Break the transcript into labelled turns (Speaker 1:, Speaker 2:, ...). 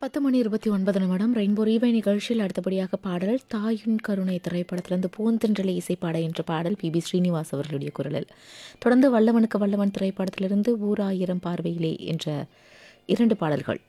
Speaker 1: 10:29 rainbow ரீவை நிகழ்ச்சியில் அடுத்தபடியாக பாடல் தாயின் கருணை திரைப்படத்திலிருந்து பூந்தென்றலை இசைப்பாட என்ற பாடல் பி ஸ்ரீனிவாஸ் அவர்களுடைய குரலில். தொடர்ந்து வல்லவனுக்கு வல்லவன் திரைப்படத்திலிருந்து ஊராயிரம் பார்வையிலே என்ற இரண்டு பாடல்கள்.